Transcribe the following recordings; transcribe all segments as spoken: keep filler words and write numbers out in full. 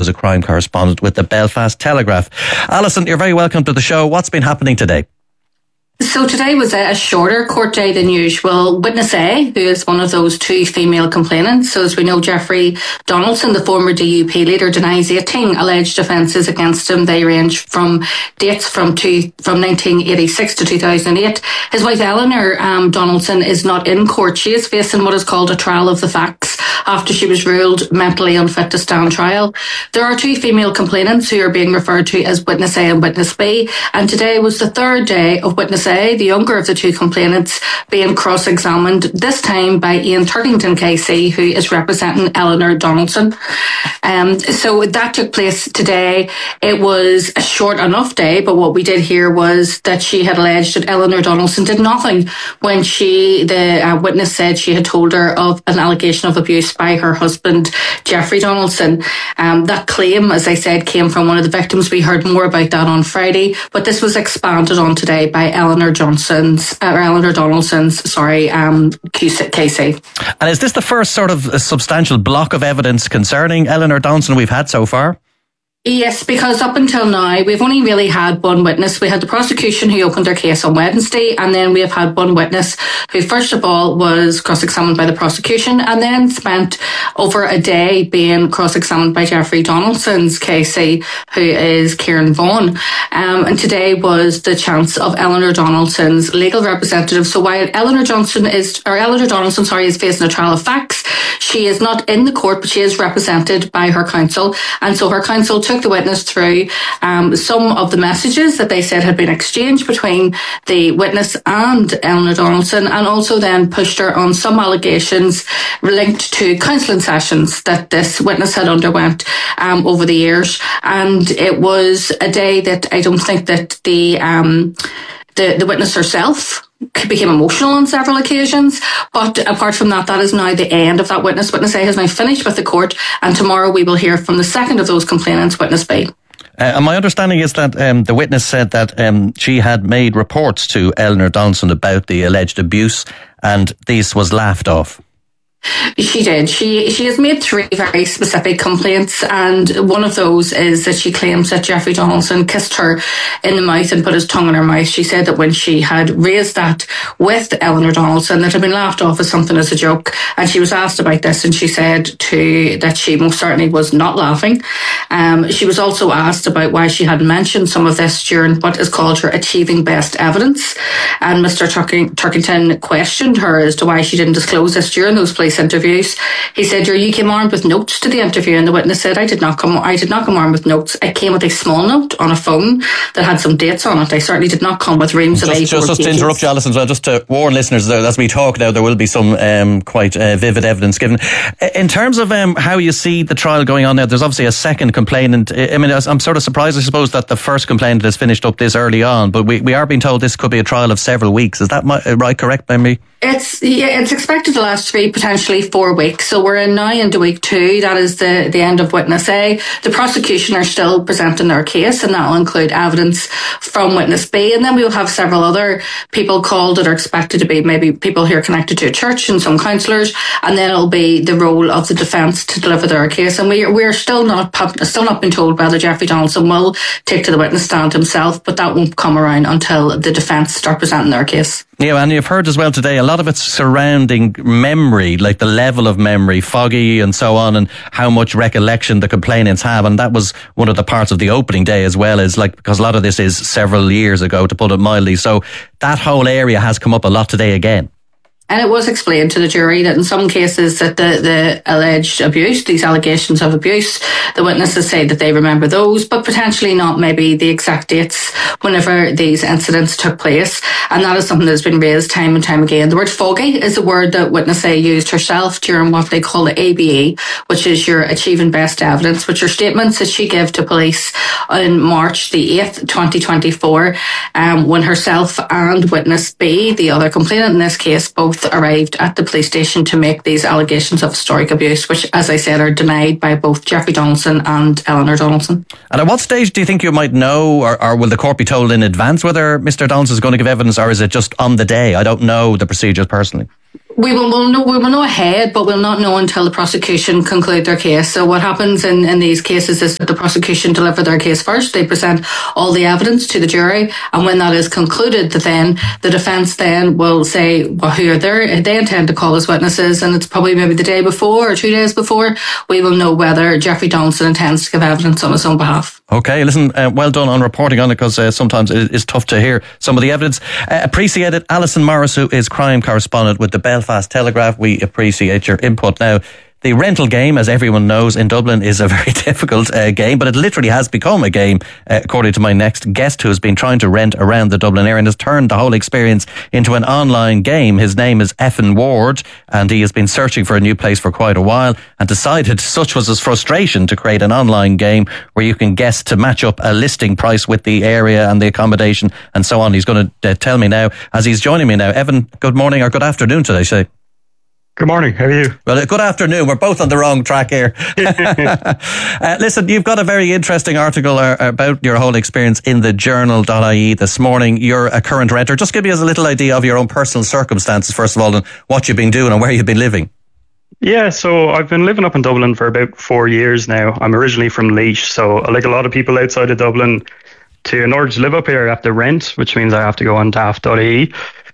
was a crime correspondent with the Belfast Telegraph. Alison, you're very welcome to the show. What's been happening today? So today was a shorter court day than usual. Witness A, who is one of those two female complainants, so as we know, Jeffrey Donaldson, the former D U P leader, denies eighteen alleged offences against him. They range from dates from two, from nineteen eighty-six to two thousand eight. His wife Eleanor um, Donaldson is not in court. She is facing what is called a trial of the facts after she was ruled mentally unfit to stand trial. There are two female complainants who are being referred to as Witness A and Witness B, and today was the third day of Witness A, the younger of the two complainants, being cross-examined, this time by Ian Turkington K C, who is representing Eleanor Donaldson. Um, so that took place today. It was a short enough day, but what we did hear was that she had alleged that Eleanor Donaldson did nothing when she, the uh, witness said she had told her of an allegation of abuse by her husband, Jeffrey Donaldson. Um, that claim, as I said, came from one of the victims. We heard more about that on Friday, but this was expanded on today by Eleanor Johnson's, uh, or Eleanor Donaldson's, sorry, um, K C. And is this the first sort of substantial block of evidence concerning Eleanor Donaldson we've had so far? Yes, because up until now, we've only really had one witness. We had the prosecution who opened their case on Wednesday, and then we have had one witness who, first of all, was cross-examined by the prosecution and then spent over a day being cross-examined by Jeffrey Donaldson's K C, who is Kieran Vaughan. Um, and today was the chance of Eleanor Donaldson's legal representative. So while Eleanor Johnson is, or Eleanor Donaldson, sorry, is facing a trial of facts, she is not in the court, but she is represented by her counsel. And so her counsel took the witness through um, some of the messages that they said had been exchanged between the witness and Eleanor Donaldson, and also then pushed her on some allegations linked to counselling sessions that this witness had underwent um, over the years. And it was a day that I don't think that the um, the, the witness herself became emotional on several occasions, but apart from that, that is now the end of that witness. Witness A has now finished with the court, and tomorrow we will hear from the second of those complainants, Witness B. Uh, and my understanding is that um, the witness said that um, she had made reports to Eleanor Donaldson about the alleged abuse, and this was laughed off. She did. She she has made three very specific complaints, and one of those is that she claims that Jeffrey Donaldson kissed her in the mouth and put his tongue in her mouth. She said that when she had raised that with Eleanor Donaldson, that had been laughed off as something as a joke, and she was asked about this, and she said to that she most certainly was not laughing. Um, she was also asked about why she had mentioned some of this during what is called her Achieving Best Evidence, and Mister Turking, Turkington questioned her as to why she didn't disclose this during those police interviews. He said, you came armed with notes to the interview, and the witness said, I did not come I did not come armed with notes. I came with a small note on a phone that had some dates on it. I certainly did not come with reams of A four Just, just pages. to interrupt you, Alison, as well, just to warn listeners that as we talk now, there will be some um, quite uh, vivid evidence given. In terms of um, how you see the trial going on now, there's obviously a second complainant. I mean, I'm sort of surprised, I suppose, that the first complainant has finished up this early on, but we, we are being told this could be a trial of several weeks. Is that my, right, correct by me? It's yeah, it's expected to last three, potentially four weeks. So we're in now into week two. That is the, the end of Witness A. The prosecution are still presenting their case, and that will include evidence from Witness B. And then we will have several other people called that are expected to be maybe people who are connected to a church and some counsellors. And then it'll be the role of the defence to deliver their case. And we we're still not still not been told whether Jeffrey Donaldson will take to the witness stand himself, but that won't come around until the defence start presenting their case. Yeah, and you've heard as well today, a lot of it's surrounding memory, like the level of memory, foggy and so on, and how much recollection the complainants have. And that was one of the parts of the opening day as well, is like, because a lot of this is several years ago, to put it mildly. So that whole area has come up a lot today again. And it was explained to the jury that in some cases that the, the alleged abuse, these allegations of abuse, the witnesses say that they remember those, but potentially not maybe the exact dates whenever these incidents took place. And that is something that's been raised time and time again. The word foggy is a word that Witness A used herself during what they call the A B E, which is your Achieving Best Evidence, which are statements that she gave to police on March the eighth, twenty twenty-four, um, when herself and Witness B, the other complainant in this case, both arrived at the police station to make these allegations of historic abuse, which, as I said, are denied by both Jeffrey Donaldson and Eleanor Donaldson. And at what stage do you think you might know, or, or will the court be told in advance whether Mister Donaldson is going to give evidence, or is it just on the day? I don't know the procedures personally. We will we'll know, we will know ahead, but we'll not know until the prosecution conclude their case. So what happens in, in these cases is that the prosecution deliver their case first. They present all the evidence to the jury, and when that is concluded, then the defence then will say, well, who are there? They intend to call as witnesses, and it's probably maybe the day before or two days before we will know whether Jeffrey Donaldson intends to give evidence on his own behalf. Okay, listen, uh, well done on reporting on it, because uh, sometimes it is tough to hear some of the evidence. Uh, appreciate it. Alison Morris, who is crime correspondent with the Belfast Telegraph, we appreciate your input. Now, the rental game, as everyone knows, in Dublin is a very difficult uh, game, but it literally has become a game, uh, according to my next guest, who has been trying to rent around the Dublin area and has turned the whole experience into an online game. His name is Effin Ward, and he has been searching for a new place for quite a while and decided, such was his frustration, to create an online game where you can guess to match up a listing price with the area and the accommodation and so on. He's going to uh, tell me now, as he's joining me now. Evan, good morning, or good afternoon today, say. Good morning. How are you? Well, good afternoon. We're both on the wrong track here. uh, listen, you've got a very interesting article uh, about your whole experience in the journal dot I E this morning. You're a current renter. Just give me us a little idea of your own personal circumstances, first of all, and what you've been doing and where you've been living. Yeah, so I've been living up in Dublin for about four years now. I'm originally from Laois, so like a lot of people outside of Dublin, to in order to live up here, I have to rent, which means I have to go on daft dot I E.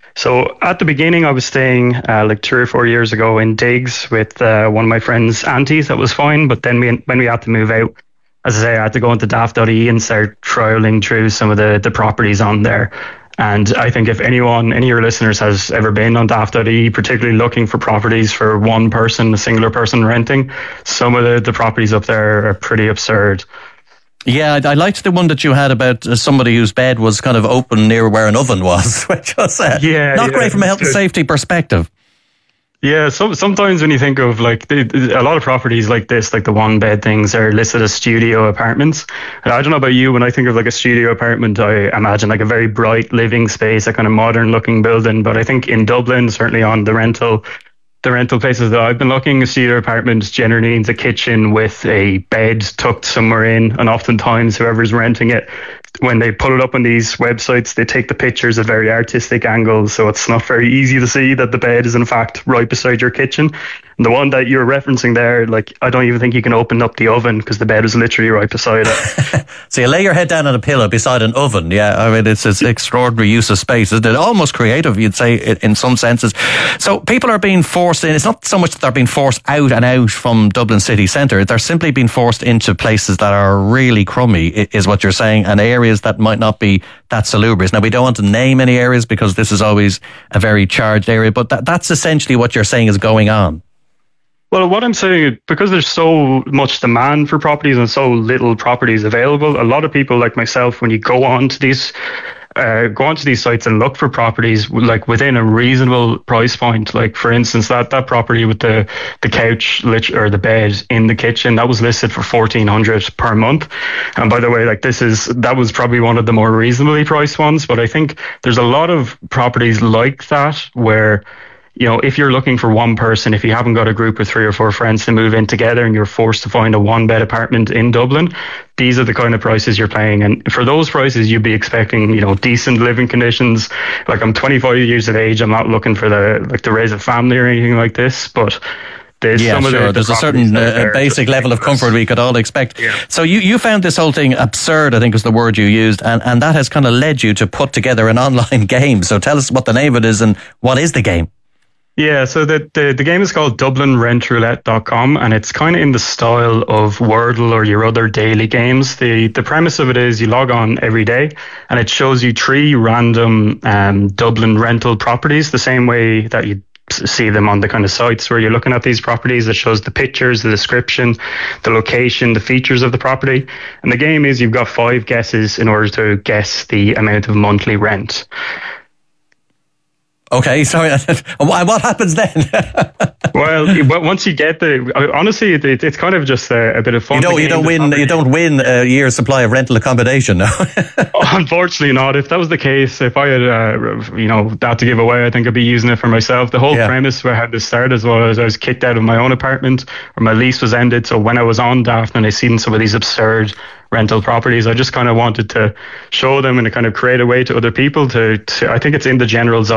So at the beginning, I was staying uh, like three or four years ago in Diggs with uh, one of my friend's aunties. That was fine. But then we, when we had to move out, as I say, I had to go into daft dot I E and start trialing through some of the, the properties on there. And I think if anyone, any of your listeners has ever been on daft dot I E, particularly looking for properties for one person, a singular person renting, some of the, the properties up there are pretty absurd. Yeah, I, I liked the one that you had about uh, somebody whose bed was kind of open near where an oven was, which was uh, yeah, not yeah, great from a health and safety perspective. Yeah, so sometimes when you think of like the, a lot of properties like this, like the one bed things, are listed as studio apartments. And I don't know about you, when I think of like a studio apartment, I imagine like a very bright living space, a kind of modern looking building. But I think in Dublin, certainly on the rental The rental places that I've been looking, a studio apartment generally needs a kitchen with a bed tucked somewhere in, and oftentimes whoever's renting it, when they put it up on these websites, they take the pictures at very artistic angles, so it's not very easy to see that the bed is in fact right beside your kitchen. And the one that you're referencing there, like, I don't even think you can open up the oven because the bed is literally right beside it. So you lay your head down on a pillow beside an oven. Yeah, I mean, it's an extraordinary use of space, isn't it? Almost creative, you'd say, in some senses. So people are being forced in. It's not so much that they're being forced out and out from Dublin city centre. They're simply being forced into places that are really crummy, is what you're saying, and areas that might not be that salubrious. Now, we don't want to name any areas because this is always a very charged area, but that, that's essentially what you're saying is going on. Well, what I'm saying is, because there's so much demand for properties and so little properties available, a lot of people like myself, when you go on to these uh, go onto these sites and look for properties like within a reasonable price point, like for instance that that property with the the couch or the bed in the kitchen, that was listed for fourteen hundred per month. And by the way, like this is that was probably one of the more reasonably priced ones, but I think there's a lot of properties like that where, you know, if you're looking for one person, if you haven't got a group of three or four friends to move in together and you're forced to find a one bed apartment in Dublin, these are the kind of prices you're paying. And for those prices, you'd be expecting, you know, decent living conditions. Like, I'm twenty-five years of age. I'm not looking for the, like, to raise a family or anything like this, but there's yeah, some sure. of the, the there's a certain uh, basic level of comfort we could all expect. Yeah. So you, you found this whole thing absurd, I think was the word you used, and, and that has kind of led you to put together an online game. So tell us what the name of it is and what is the game? Yeah, so the, the, the game is called Dublin Rent Roulette dot com, and it's kind of in the style of Wordle or your other daily games. The the premise of it is you log on every day and it shows you three random um, Dublin rental properties, the same way that you see them on the kind of sites where you're looking at these properties. It shows the pictures, the description, the location, the features of the property. And the game is you've got five guesses in order to guess the amount of monthly rent. Okay, sorry. What happens then? Well, once you get the, honestly, it, it, it's kind of just a, a bit of fun. You don't, you don't win. You don't win a year's supply of rental accommodation, no. Unfortunately, not. If that was the case, if I had, uh, you know, that to give away, I think I'd be using it for myself. The whole yeah. premise where I had this start as well as I was kicked out of my own apartment, or my lease was ended. So when I was on Daft and I seen some of these absurd rental properties, I just kind of wanted to show them and kind of create a way to other people to, to I think it's in the general zeitgeist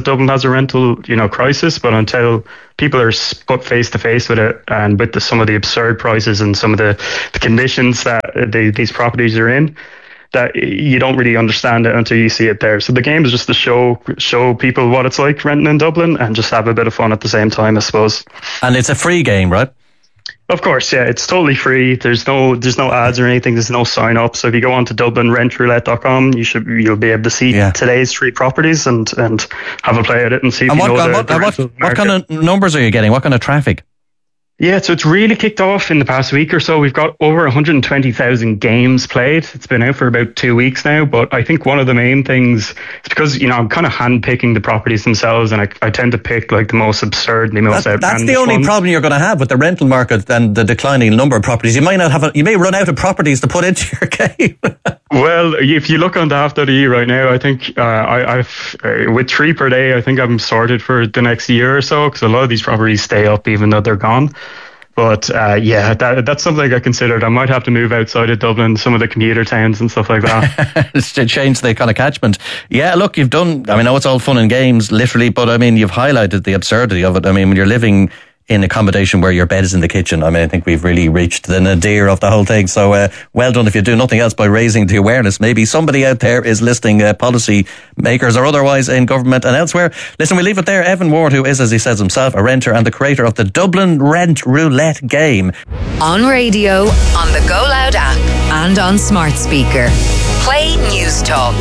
that Dublin has a rental, you know, crisis, but until people are put face to face with it and with the, some of the absurd prices and some of the, the conditions that they, these properties are in, that you don't really understand it until you see it there. So the game is just to show show people what it's like renting in Dublin and just have a bit of fun at the same time, I suppose. And it's a free game, right? Of course, yeah, it's totally free. There's no there's no ads or anything. There's no sign up. So if you go on to dublin rent roulette dot com, you should you'll be able to see yeah. today's three properties and, and have a play at it and see if and you what, know what, the, the what, what, what kind of numbers are you getting? What kind of traffic? Yeah, so it's really kicked off in the past week or so. We've got over one hundred twenty thousand games played. It's been out for about two weeks now. But I think one of the main things is because, you know, I'm kind of handpicking the properties themselves, and I, I tend to pick like the most absurd, the most that, That's the only ones. problem you're going to have with the rental market and the declining number of properties. You might not have, a, you may run out of properties to put into your game. Well, if you look on daft dot I E right now, I think uh, I, I've uh, with three per day, I think I'm sorted for the next year or so, because a lot of these properties stay up even though they're gone. But uh, yeah, that, that's something I considered. I might have to move outside of Dublin, some of the commuter towns and stuff like that. To change the kind of catchment. Yeah, look, you've done, I mean, I know it's all fun and games, literally, but I mean, you've highlighted the absurdity of it. I mean, when you're living in accommodation where your bed is in the kitchen, I mean, I think we've really reached the nadir of the whole thing. So uh, well done if you do nothing else by raising the awareness. Maybe somebody out there is listening, uh, policy makers or otherwise in government and elsewhere. Listen, we leave it there. Evan Ward, who is, as he says himself, a renter and the creator of the Dublin Rent Roulette game. On radio, on the Go Loud app and on smart speaker. Play News Talk.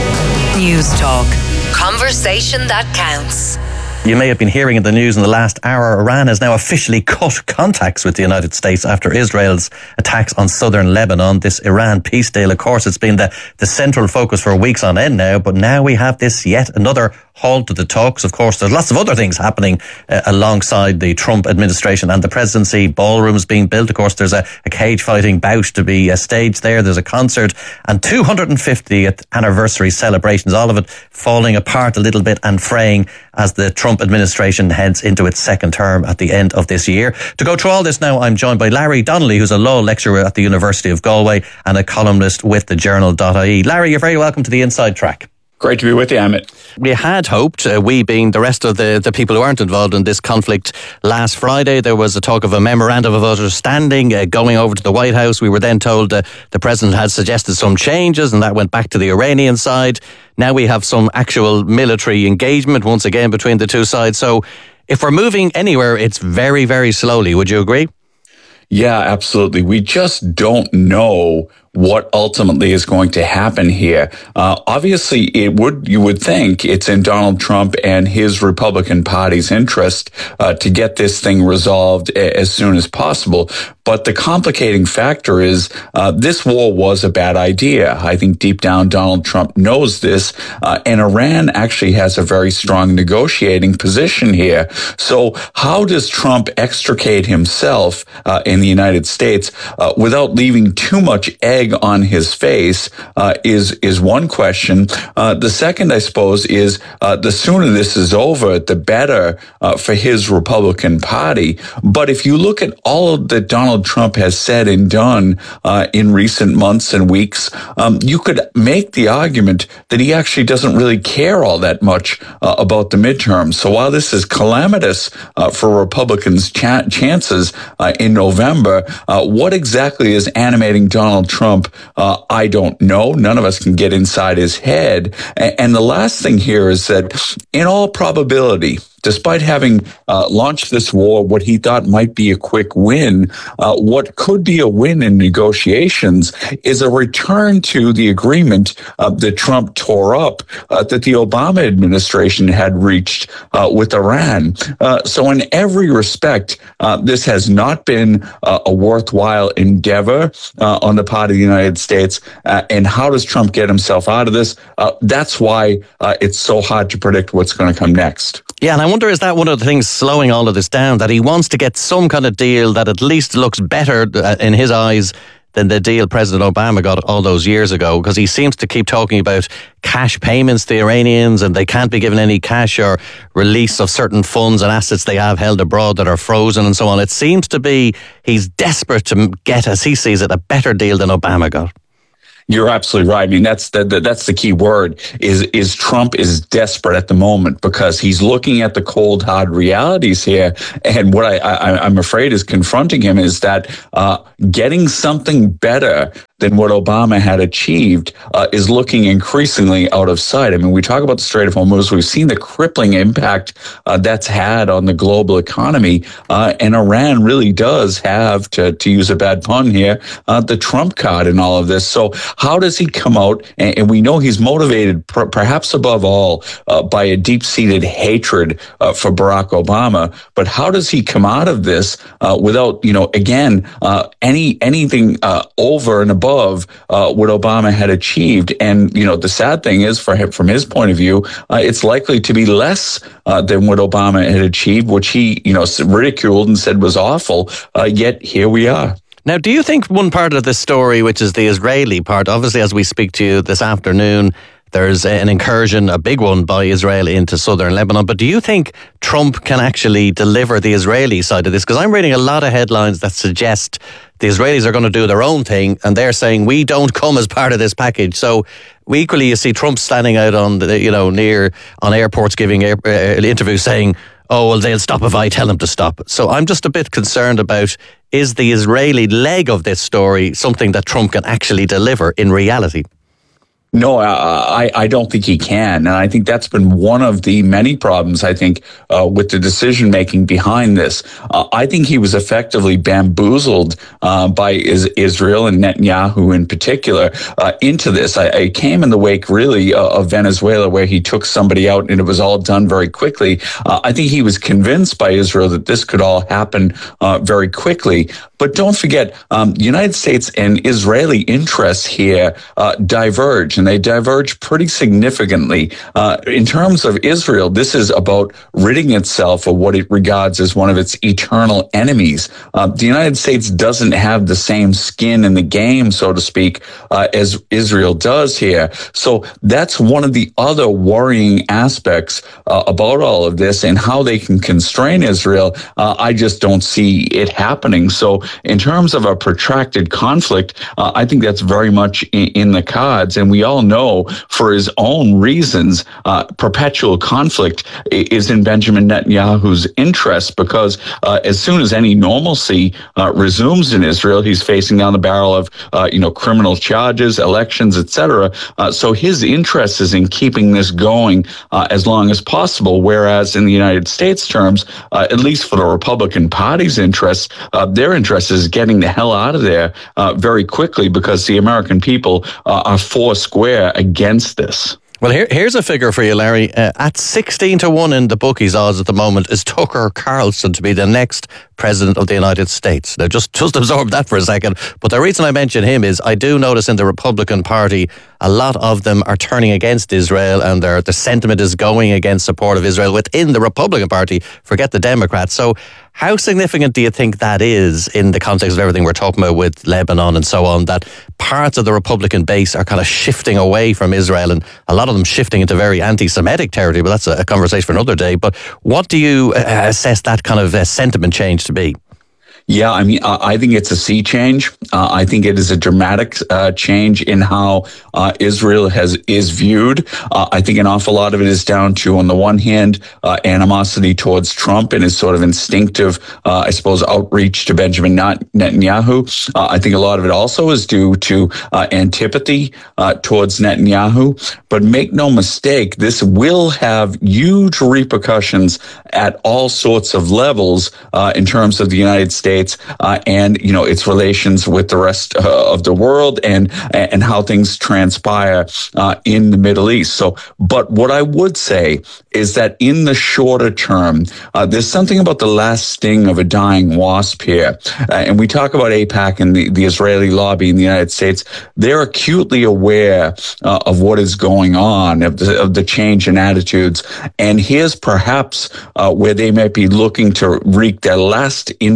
News Talk. Conversation that counts. You may have been hearing in the news in the last hour, Iran has now officially cut contacts with the United States after Israel's attacks on southern Lebanon. This Iran peace deal, of course, it's been the, the central focus for weeks on end now, but now we have this yet another halt to the talks. Of course, there's lots of other things happening uh, alongside the Trump administration and the presidency. Ballrooms being built. Of course, there's a, a cage fighting bout to be uh, staged there. There's a concert and two hundred fiftieth anniversary celebrations, all of it falling apart a little bit and fraying as the Trump administration heads into its second term at the end of this year. To go through all this now, I'm joined by Larry Donnelly, who's a law lecturer at the University of Galway and a columnist with the journal dot I E. Larry, you're very welcome to the Inside Track. Great to be with you, Amit. We had hoped, uh, we being the rest of the, the people who aren't involved in this conflict, last Friday there was a talk of a memorandum of understanding uh, going over to the White House. We were then told uh, the president had suggested some changes and that went back to the Iranian side. Now we have some actual military engagement once again between the two sides. So if we're moving anywhere, it's very, very slowly. Would you agree? Yeah, absolutely. We just don't know what ultimately is going to happen here. Uh, obviously, it would you would think it's in Donald Trump and his Republican Party's interest uh, to get this thing resolved a- as soon as possible. But the complicating factor is uh, this war was a bad idea. I think deep down Donald Trump knows this, uh, and Iran actually has a very strong negotiating position here. So how does Trump extricate himself uh, in the United States uh, without leaving too much egg on his face uh, is is one question. Uh, the second, I suppose, is uh, the sooner this is over, the better uh, for his Republican Party. But if you look at all that Donald Trump has said and done uh, in recent months and weeks, um, you could make the argument that he actually doesn't really care all that much uh, about the midterms. So while this is calamitous uh, for Republicans' ch- chances uh, in November, uh, what exactly is animating Donald Trump? Uh, I don't know. None of us can get inside his head. And, and the last thing here is that in all probability, despite having uh, launched this war, what he thought might be a quick win, uh, what could be a win in negotiations is a return to the agreement uh, that Trump tore up, uh, that the Obama administration had reached uh, with Iran. Uh, so in every respect, uh, this has not been uh, a worthwhile endeavor uh, on the part of the United States. Uh, and how does Trump get himself out of this? Uh, that's why uh, it's so hard to predict what's going to come next. Yeah, and I wonder, is that one of the things slowing all of this down, that he wants to get some kind of deal that at least looks better in his eyes than the deal President Obama got all those years ago? Because he seems to keep talking about cash payments to the Iranians and they can't be given any cash or release of certain funds and assets they have held abroad that are frozen and so on. It seems to be he's desperate to get, as he sees it, a better deal than Obama got. You're absolutely right. I mean, that's the, the that's the key word. Is is Trump is desperate at the moment because he's looking at the cold hard realities here, and what I, I I'm afraid is confronting him is that uh, getting something better than what Obama had achieved uh, is looking increasingly out of sight. I mean, we talk about the Strait of Hormuz. We've seen the crippling impact uh, that's had on the global economy, uh, and Iran really does have, to to use a bad pun here, uh, the Trump card in all of this. So how does he come out? And, and we know he's motivated, per, perhaps above all, uh, by a deep-seated hatred uh, for Barack Obama. But how does he come out of this uh, without, you know, again, uh, any anything uh, over and above uh, what Obama had achieved? And you know, the sad thing is, for him, from his point of view, uh, it's likely to be less uh, than what Obama had achieved, which he, you know, ridiculed and said was awful. Uh, yet here we are. Now, do you think one part of this story, which is the Israeli part, obviously as we speak to you this afternoon, there's an incursion, a big one by Israel into southern Lebanon, but do you think Trump can actually deliver the Israeli side of this? Because I'm reading a lot of headlines that suggest the Israelis are going to do their own thing, and they're saying we don't come as part of this package. So equally, you see Trump standing out on the, you know, near on airports giving air, uh, interviews saying, oh, well, they'll stop if I tell them to stop. So I'm just a bit concerned about, is the Israeli leg of this story something that Trump can actually deliver in reality? No, I, I don't think he can. And I think that's been one of the many problems, I think, uh, with the decision making behind this. Uh, I think he was effectively bamboozled uh, by is, Israel and Netanyahu in particular uh, into this. I, I came in the wake, really, uh, of Venezuela, where he took somebody out and it was all done very quickly. Uh, I think he was convinced by Israel that this could all happen uh, very quickly. But don't forget, um, the United States and Israeli interests here uh, diverge, and they diverge pretty significantly. Uh, in terms of Israel, this is about ridding itself of what it regards as one of its eternal enemies. Uh, the United States doesn't have the same skin in the game, so to speak, uh, as Israel does here. So that's one of the other worrying aspects uh, about all of this and how they can constrain Israel. Uh, I just don't see it happening. So in terms of a protracted conflict, uh, I think that's very much in, in the cards. And we all know, for his own reasons, uh, perpetual conflict is in Benjamin Netanyahu's interest, because uh, as soon as any normalcy uh, resumes in Israel, he's facing down the barrel of uh, you know criminal charges, elections, et cetera. Uh, so his interest is in keeping this going uh, as long as possible. Whereas in the United States terms, uh, at least for the Republican Party's interests, uh, their interest is getting the hell out of there uh, very quickly, because the American people uh, are four square against this. Well, here, here's a figure for you, Larry. Uh, at sixteen to one in the bookies odds at the moment is Tucker Carlson to be the next president of the United States. Now, just, just absorb that for a second. But the reason I mention him is I do notice in the Republican Party, a lot of them are turning against Israel, and their, the sentiment is going against support of Israel within the Republican Party. Forget the Democrats. So how significant do you think that is in the context of everything we're talking about with Lebanon and so on, that parts of the Republican base are kind of shifting away from Israel, and a lot of them shifting into very anti-Semitic territory? But that's a conversation for another day. But what do you assess that kind of uh, sentiment change to be? Yeah, I mean, I think it's a sea change. Uh, I think it is a dramatic uh, change in how uh, Israel has is viewed. Uh, I think an awful lot of it is down to, on the one hand, uh, animosity towards Trump and his sort of instinctive, uh, I suppose, outreach to Benjamin Netanyahu. Uh, I think a lot of it also is due to uh, antipathy uh, towards Netanyahu. But make no mistake, this will have huge repercussions at all sorts of levels uh, in terms of the United States. Uh, and, you know, its relations with the rest uh, of the world, and and how things transpire uh, in the Middle East. So, but what I would say is that in the shorter term, uh, there's something about the last sting of a dying wasp here. Uh, and we talk about AIPAC and the, the Israeli lobby in the United States. They're acutely aware uh, of what is going on, of the, of the change in attitudes. And here's perhaps uh, where they might be looking to wreak their last influence, the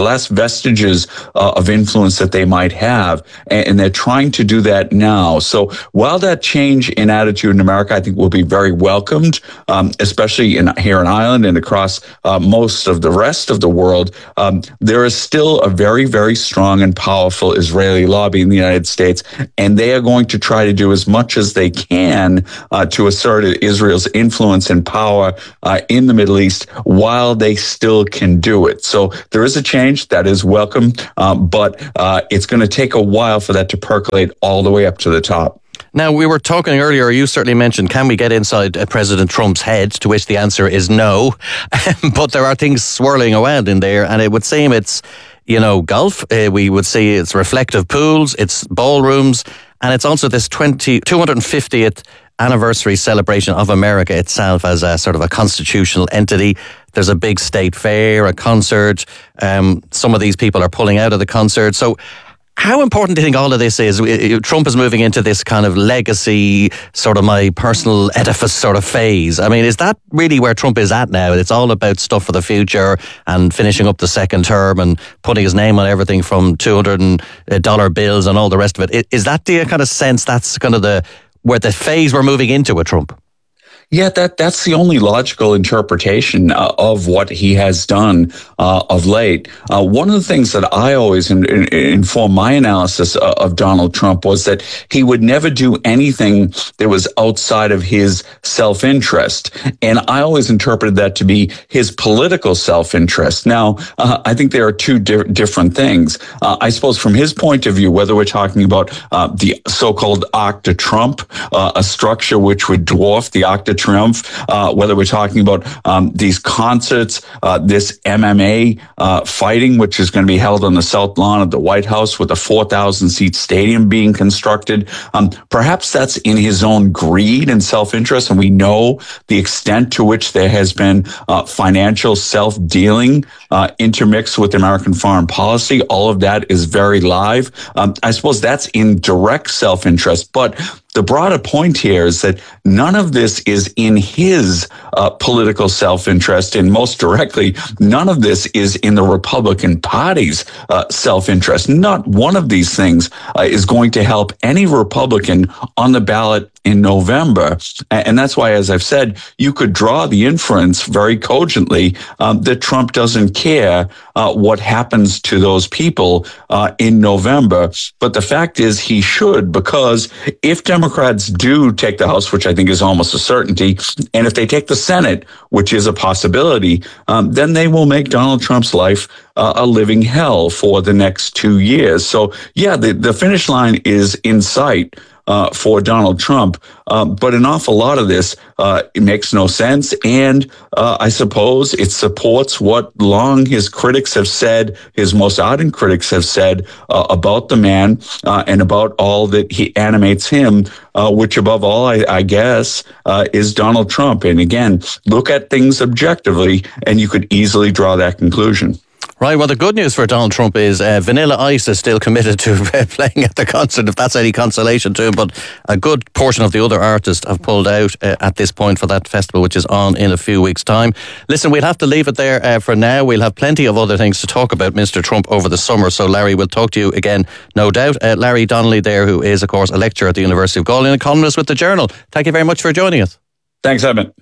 last vestiges uh, of influence that they might have. And, and they're trying to do that now. So while that change in attitude in America, I think, will be very welcomed, um, especially in here in Ireland and across uh, most of the rest of the world, um, there is still a very, very strong and powerful Israeli lobby in the United States, and they are going to try to do as much as they can uh, to assert Israel's influence and power uh, in the Middle East while they still can do it. So there is a change that is welcome, uh, but uh, it's going to take a while for that to percolate all the way up to the top. Now, we were talking earlier, you certainly mentioned, can we get inside uh, President Trump's head, to which the answer is no. But there are things swirling around in there, and it would seem it's, you know, golf. Uh, we would see it's reflective pools, it's ballrooms, and it's also this twenty, two hundred fiftieth anniversary celebration of America itself as a sort of a constitutional entity. There's a big state fair, a concert. Um, some of these people are pulling out of the concert. So how important do you think all of this is? Trump is moving into this kind of legacy, sort of my personal edifice sort of phase. I mean, is that really where Trump is at now? It's all about stuff for the future and finishing up the second term and putting his name on everything from two hundred dollar bills and all the rest of it. Is that the kind of sense that's kind of the where the phase we're moving into with Trump? Yeah, that that's the only logical interpretation uh, of what he has done uh, of late. Uh, one of the things that I always in, in, inform my analysis of, of Donald Trump was that he would never do anything that was outside of his self-interest. And I always interpreted that to be his political self-interest. Now, uh, I think there are two di- different things. Uh, I suppose from his point of view, whether we're talking about uh, the so-called Arc de Trump, uh, a structure which would dwarf the Arc de Triumph, uh, whether we're talking about um, these concerts, uh, this M M A uh, fighting, which is going to be held on the South Lawn of the White House with a four thousand seat stadium being constructed. Um, perhaps that's in his own greed and self-interest, and we know the extent to which there has been uh, financial self-dealing uh, intermixed with American foreign policy. All of that is very live. Um, I suppose that's in direct self-interest, but the broader point here is that none of this is in his uh, political self-interest, and most directly, none of this is in the Republican Party's uh, self-interest. Not one of these things uh, is going to help any Republican on the ballot in November. And that's why, as I've said, you could draw the inference very cogently um, that Trump doesn't care uh, what happens to those people uh, in November. But the fact is he should, because if Democrats do take the House, which I think is almost a certainty, and if they take the Senate, which is a possibility, um, then they will make Donald Trump's life uh, a living hell for the next two years. So, yeah, the, the finish line is in sight Uh, for Donald Trump. Uh, but an awful lot of this, uh, it makes no sense. And uh, I suppose it supports what long his critics have said, his most ardent critics have said uh, about the man uh, and about all that he animates him, uh, which above all, I, I guess, uh, is Donald Trump. And again, look at things objectively, and you could easily draw that conclusion. Right, well, the good news for Donald Trump is uh, Vanilla Ice is still committed to uh, playing at the concert, if that's any consolation to him, but a good portion of the other artists have pulled out uh, at this point for that festival, which is on in a few weeks' time. Listen, we'll have to leave it there uh, for now. We'll have plenty of other things to talk about Mister Trump over the summer, so Larry, we'll talk to you again, no doubt. Uh, Larry Donnelly there, who is, of course, a lecturer at the University of Galway and a columnist with the Journal. Thank you very much for joining us. Thanks, Evan.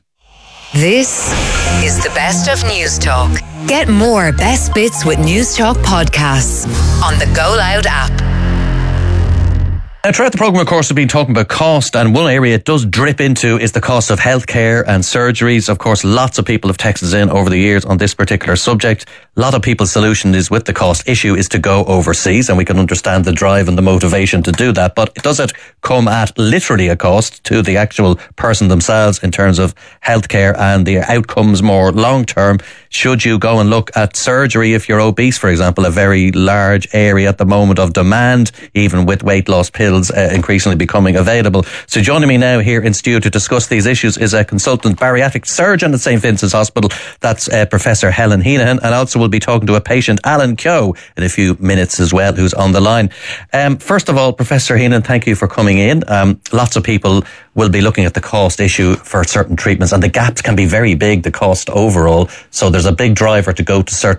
This is the best of News Talk. Get more Best Bits with News Talk podcasts on the Go Loud app. Now, throughout the programme, of course, we've been talking about cost, and one area it does drip into is the cost of healthcare and surgeries. Of course, lots of people have texted in over the years on this particular subject. A lot of people's solution is with the cost issue is to go overseas, and we can understand the drive and the motivation to do that. But does it come at literally a cost to the actual person themselves in terms of healthcare and the outcomes more long term? Should you go and look at surgery if you're obese, for example, a very large area at the moment of demand, even with weight loss pills uh, increasingly becoming available? So joining me now here in studio to discuss these issues is a consultant bariatric surgeon at Saint Vincent's Hospital. That's uh, Professor Helen Heenan, and also we'll be talking to a patient, Alan Keogh, in a few minutes as well, who's on the line. Um, first of all, Professor Heenan, thank you for coming in. Um, lots of people will be looking at the cost issue for certain treatments, and the gaps can be very big, the cost overall. So there's a big driver to go to certain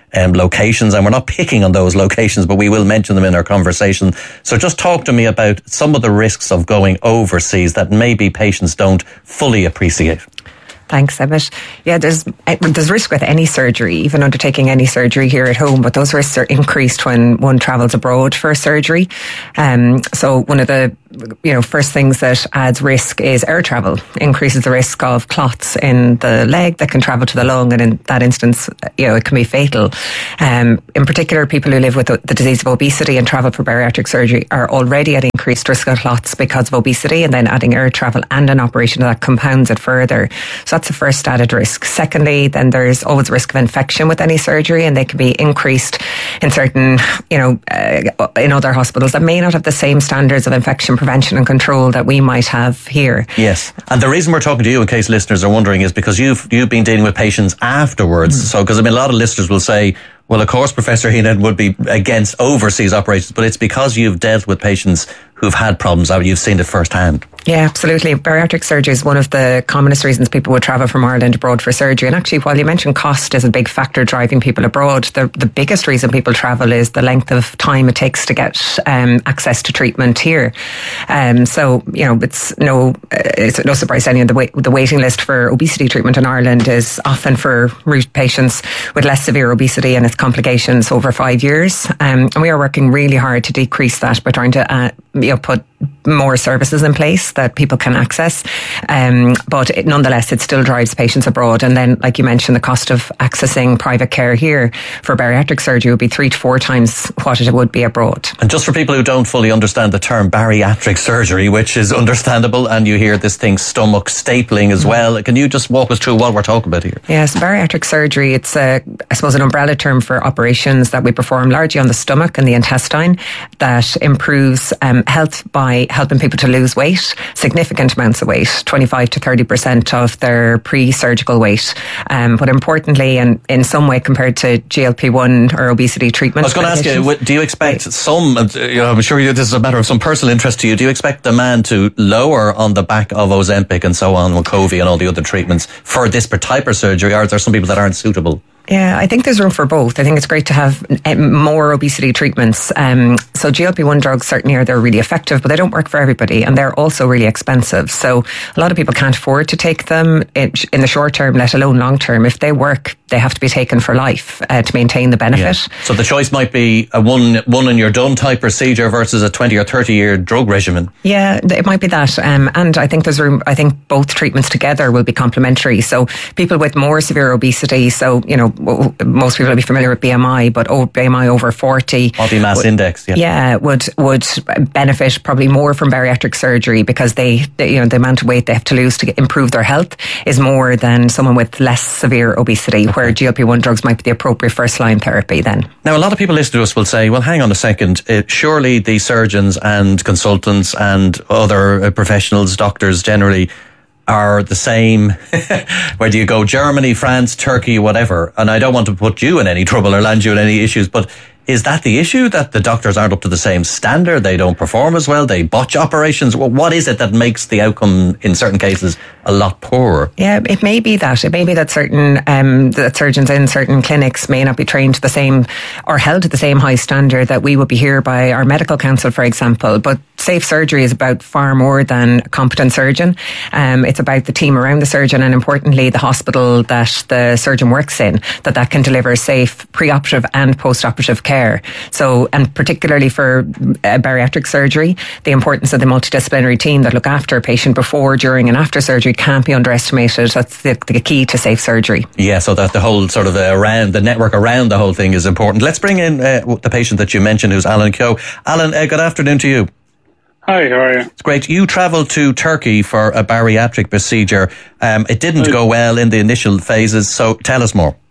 um, locations, and we're not picking on those locations, but we will mention them in our conversation. So just talk to me about some of the risks of going overseas that maybe patients don't fully appreciate. Thanks, Emmett. Yeah, there's there's risk with any surgery, even undertaking any surgery here at home, but those risks are increased when one travels abroad for a surgery. Um, so one of the you know first things that adds risk is air travel, increases the risk of clots in the leg that can travel to the lung, and in that instance, you know, it can be fatal. Um, in particular, people who live with the, the disease of obesity and travel for bariatric surgery are already at increased risk of clots because of obesity, and then adding air travel and an operation that compounds it further. So that's the first added risk. Secondly, then there's always risk of infection with any surgery, and they can be increased in certain, you know, uh, in other hospitals that may not have the same standards of infection prevention and control that we might have here. Yes, and the reason we're talking to you, in case listeners are wondering, is because you've you've been dealing with patients afterwards. Mm. So, because I mean, a lot of listeners will say, well, of course, Professor Heenan would be against overseas operations, but it's because you've dealt with patients who've had problems, or you've seen it firsthand. Yeah, absolutely. Bariatric surgery is one of the commonest reasons people would travel from Ireland abroad for surgery. And actually, while you mentioned cost is a big factor driving people abroad, the, the biggest reason people travel is the length of time it takes to get um, access to treatment here. Um, so, you know, it's no it's no surprise to anyone, the, wait, the waiting list for obesity treatment in Ireland is often for patients with less severe obesity and its complications over five years. Um, and we are working really hard to decrease that by trying to uh, you know, put more services in place that people can access. Um, but it, nonetheless, it still drives patients abroad. And then, like you mentioned, the cost of accessing private care here for bariatric surgery would be three to four times what it would be abroad. And just for people who don't fully understand the term bariatric surgery, which is understandable, and you hear this thing stomach stapling as well, can you just walk us through what we're talking about here? Yes, bariatric surgery, it's, a, I suppose, an umbrella term for operations that we perform largely on the stomach and the intestine that improves um, health by helping people to lose weight, significant amounts of weight, twenty-five to thirty percent of their pre-surgical weight. Um, but importantly, and in some way compared to G L P one or obesity treatment. I was going to ask you, do you expect some, you know, I'm sure this is a matter of some personal interest to you, do you expect demand to lower on the back of Ozempic and so on, Wegovy and all the other treatments for this type of surgery, or are there some people that aren't suitable? Yeah, I think there's room for both. I think it's great to have more obesity treatments. Um, so G L P one drugs certainly are, they're really effective, but they don't work for everybody, and they're also really expensive. So a lot of people can't afford to take them in, in the short term, let alone long term. If they work, they have to be taken for life uh, to maintain the benefit. Yeah. So the choice might be a one one and you're done type procedure versus a twenty or thirty year drug regimen. Yeah, it might be that. Um, and I think there's room, I think both treatments together will be complementary. So people with more severe obesity, so, you know, most people will be familiar with B M I, but B M I over forty. Body mass would, index, yeah. Yeah, would would benefit probably more from bariatric surgery because they, they, you know, the amount of weight they have to lose to improve their health is more than someone with less severe obesity, okay, where G L P one drugs might be the appropriate first line therapy then. Now, a lot of people listening to us will say, well, hang on a second, uh, surely the surgeons and consultants and other uh, professionals, doctors generally, are the same, whether you go Germany, France, Turkey, whatever. And I don't want to put you in any trouble or land you in any issues, but is that the issue, that the doctors aren't up to the same standard? They don't perform as well? They botch operations? Well, what is it that makes the outcome in certain cases a lot poorer? Yeah, it may be that. It may be that certain um, that surgeons in certain clinics may not be trained to the same or held to the same high standard that we would be here by our medical council, for example. But safe surgery is about far more than a competent surgeon. Um, it's about the team around the surgeon, and importantly, the hospital that the surgeon works in, that that can deliver safe pre-operative and post-operative care. So, and particularly for uh, bariatric surgery, the importance of the multidisciplinary team that look after a patient before, during and after surgery can't be underestimated. That's the, the key to safe surgery. Yeah, so that the whole sort of uh, around, the network around the whole thing is important. Let's bring in uh, the patient that you mentioned, who's Alan Keogh. Alan, uh, good afternoon to you. Hi, how are you? It's great. You travelled to Turkey for a bariatric procedure. Um, it didn't Hi. go well in the initial phases, so tell us more.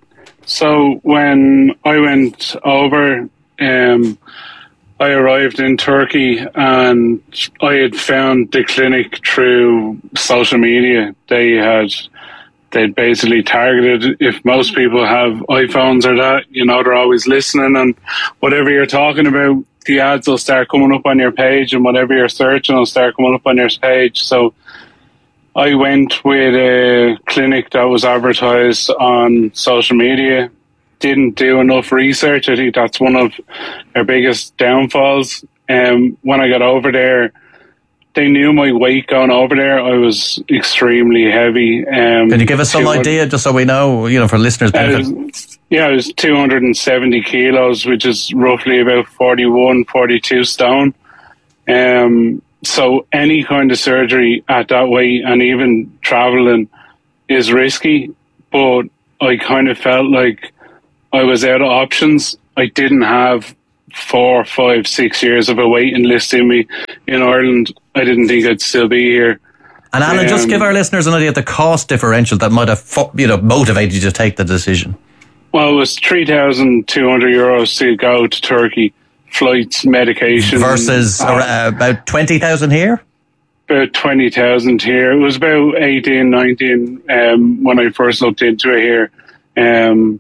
So when I went over, um, I arrived in Turkey and I had found the clinic through social media. They had, they'd basically targeted, if most people have iPhones or that, you know, they're always listening, and whatever you're talking about, the ads will start coming up on your page, and whatever you're searching will start coming up on your page. So I went with a clinic that was advertised on social media. didn't do enough research. I think that's one of our biggest downfalls. Um, when I got over there, they knew my weight going over there. I was extremely heavy. Um, Can you give us some idea, just so we know, you know, for listeners' benefit? Was, yeah, it was two hundred seventy kilos, which is roughly about forty-one, forty-two stone. Um, so any kind of surgery at that weight and even traveling is risky. But I kind of felt like I was out of options. I didn't have four, five, six years of a waiting list in me in Ireland. I didn't think I'd still be here. And Alan, um, just give our listeners an idea of the cost differential that might have, you know, motivated you to take the decision. Well, it was three thousand two hundred euros to go to Turkey, flights, medication. Versus uh, uh, about twenty thousand here? About twenty thousand here. It was about eighteen, nineteen um, when I first looked into it here. Um,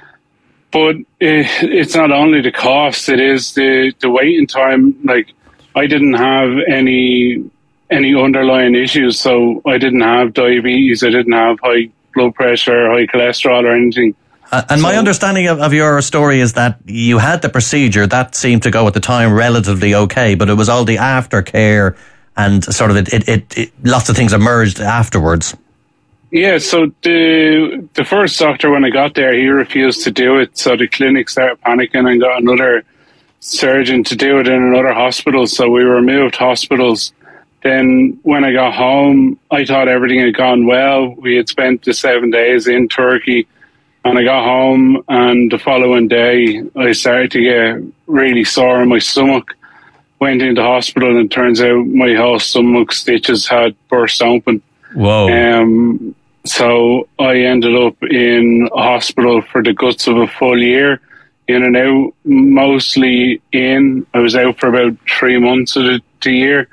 but it, it's not only the cost, it is the, the waiting time. Like, I didn't have any any underlying issues, so I didn't have diabetes, I didn't have high blood pressure, high cholesterol or anything. Uh, and so, my understanding of, of your story is that you had the procedure that seemed to go at the time relatively okay, but it was all the aftercare and sort of it, it, it, it lots of things emerged afterwards. Yeah, so the the first doctor, when I got there, he refused to do it, so the clinic started panicking and got another surgeon to do it in another hospital, so we were moved hospitals. Then when I got home, I thought everything had gone well. We had spent the seven days in Turkey, and I got home, and the following day I started to get really sore in my stomach. Went into hospital, and it turns out my whole stomach stitches had burst open. Whoa. Um, so I ended up in hospital for the guts of a full year, in and out, mostly in. I was out for about three months of the, the year.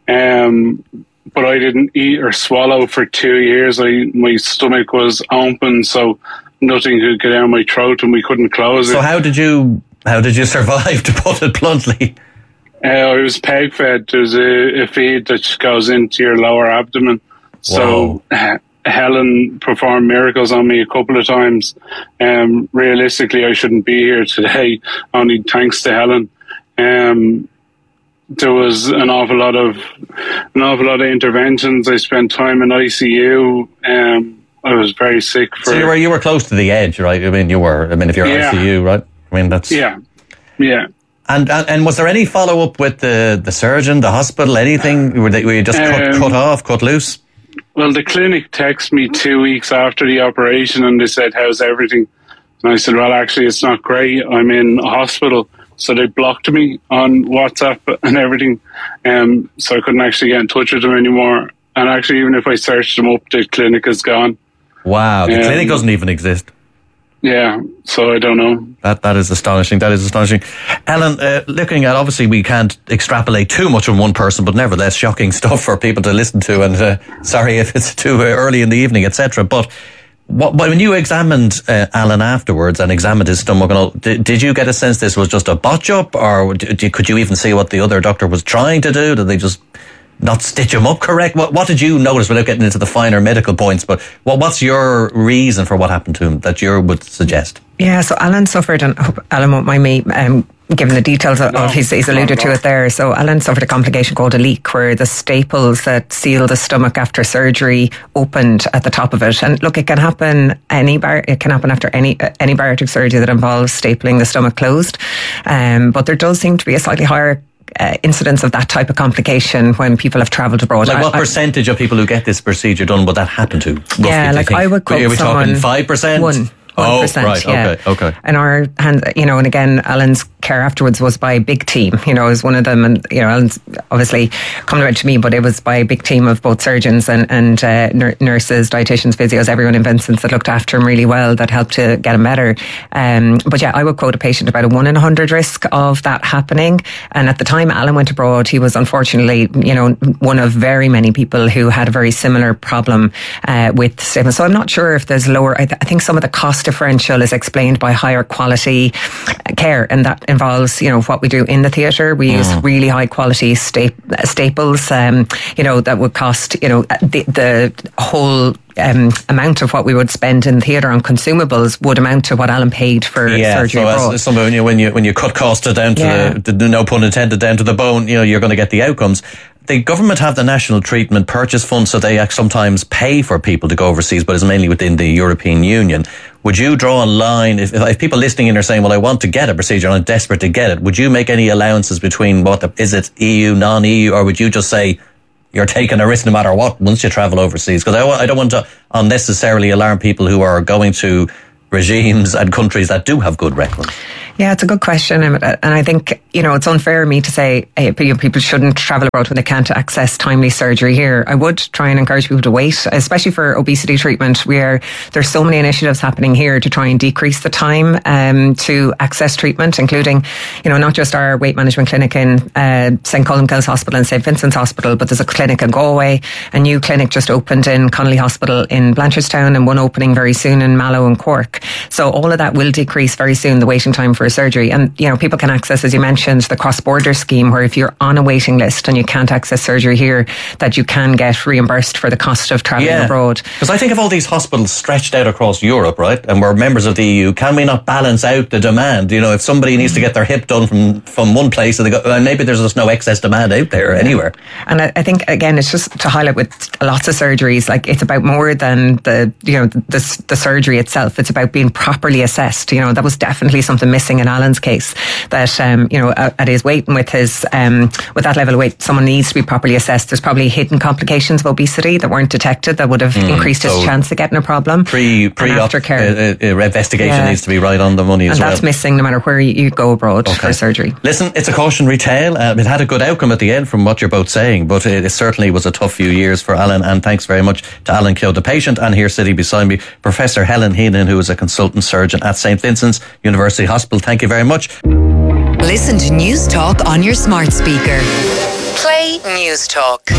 Um, but I didn't eat or swallow for two years. I, my stomach was open, so nothing could get down my throat, and we couldn't close it. So how did you, how did you survive, to put it bluntly? Uh, I was peg fed. There's a, a feed that goes into your lower abdomen. So uh, Helen performed miracles on me a couple of times. Um, realistically, I shouldn't be here today, only thanks to Helen. Um, there was an awful lot of an awful lot of interventions. I spent time in I C U. Um, I was very sick. For, so you were you were close to the edge, right? I mean, you were. I mean, if you're yeah. I C U, right? I mean, that's yeah, yeah. And, and and was there any follow up with the, the surgeon, the hospital, anything? Were, they, were you just cut, um, cut off, cut loose? Well, the clinic texted me two weeks after the operation, and they said, "How's everything?" And I said, "Well, actually, it's not great. I'm in a hospital." So they blocked me on WhatsApp and everything, um, so I couldn't actually get in touch with them anymore. And actually, even if I searched them up, the clinic is gone. Wow, the um, clinic doesn't even exist. Yeah, so I don't know. That That is astonishing. That is astonishing. Ellen, uh, looking at, obviously we can't extrapolate too much from one person, but nevertheless shocking stuff for people to listen to, and uh, sorry if it's too early in the evening, et cetera. But what, when you examined uh, Alan afterwards and examined his stomach and all, did, did you get a sense this was just a botch up, or did, could you even see what the other doctor was trying to do? Did they just not stitch him up correct? What, what did you notice, without getting into the finer medical points, but what, what's your reason for what happened to him that you would suggest? Yeah, so Alan suffered, and I hope Alan won't mind me um, giving the details of, no, of his, he's alluded no, no. to it there. So Alan suffered a complication called a leak, where the staples that seal the stomach after surgery opened at the top of it. And look, it can happen any bar, it can happen after any any bariatric surgery that involves stapling the stomach closed. Um, but there does seem to be a slightly higher Uh, incidence of that type of complication when people have travelled abroad. Like what I, percentage of people who get this procedure done would that happen to? Roughly, yeah, like I would quote Are we someone, talking five percent? One. Oh, one percent, right, yeah. okay, okay. And our hand, you know, and again, Alan's care afterwards was by a big team, you know, as one of them, and, you know, Alan's obviously coming to me, but it was by a big team of both surgeons and, and uh, nurses, dietitians, physios, everyone in Vincent's that looked after him really well, that helped to get him better. Um, but yeah, I would quote a patient about a one in a hundred risk of that happening. And at the time Alan went abroad, he was unfortunately, you know, one of very many people who had a very similar problem uh, with stapling. So I'm not sure if there's lower, I, th- I think some of the cost differential is explained by higher quality care, and that involves, you know, what we do in the theatre. We mm. use really high quality sta- staples, um, you know, that would cost, you know, the, the whole Um, amount of what we would spend in theatre on consumables would amount to what Alan paid for yeah, surgery so abroad. As, as when you when you when you cut costs down to yeah. the, the, no pun intended, down to the bone, you know, you're going to get the outcomes. The government have the National Treatment Purchase Fund, so they sometimes pay for people to go overseas, but it's mainly within the European Union. Would you draw a line, if, if people listening in are saying, well, I want to get a procedure and I'm desperate to get it, would you make any allowances between what the, is it E U, non-E U, or would you just say, you're taking a risk no matter what once you travel overseas? Because I, I don't want to unnecessarily alarm people who are going to regimes and countries that do have good records. Yeah, it's a good question. And I think, you know, it's unfair of me to say hey, people shouldn't travel abroad when they can't access timely surgery here. I would try and encourage people to wait, especially for obesity treatment, where there's so many initiatives happening here to try and decrease the time um, to access treatment, including, you know, not just our weight management clinic in uh, Saint Columcille's Hospital and Saint Vincent's Hospital, but there's a clinic in Galway. A new clinic just opened in Connolly Hospital in Blanchardstown, and one opening very soon in Mallow and Cork. So all of that will decrease very soon, the waiting time for surgery. And, you know, people can access, as you mentioned, the cross-border scheme, where if you're on a waiting list and you can't access surgery here, that you can get reimbursed for the cost of travelling yeah. abroad. Because I think of all these hospitals stretched out across Europe, right, and we're members of the E U, can we not balance out the demand? You know, if somebody needs to get their hip done from, from one place, and they go, well, maybe there's just no excess demand out there anywhere. And I, I think, again, it's just to highlight with lots of surgeries, like, it's about more than the, you know, the, the surgery itself. It's about being properly assessed. You know, that was definitely something missing in Alan's case, that, um, you know, at, at his weight and with his, um, with that level of weight, someone needs to be properly assessed. There's probably hidden complications of obesity that weren't detected that would have mm, increased his so chance of getting a problem. Pre, pre aftercare. Uh, uh, investigation yeah. needs to be right on the money as and well. And that's missing no matter where you go abroad okay. for surgery. Listen, it's a cautionary tale. Uh, it had a good outcome at the end from what you're both saying, but it, it certainly was a tough few years for Alan, and thanks very much to Alan Keogh, the patient, and here sitting beside me, Professor Helen Heenan, who is a consultant surgeon at Saint Vincent's University Hospital. Thank you very much. Listen to News Talk on your smart speaker. Play News Talk.